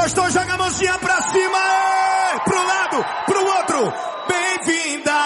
gostou, joga a mãozinha pra cima, pro lado, pro outro. Bem-vinda